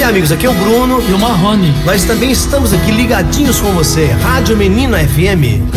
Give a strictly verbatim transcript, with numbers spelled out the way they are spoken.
amigos, aqui é o Bruno e o Marrone. Nós também estamos aqui ligadinhos com você. Rádio Menino F M.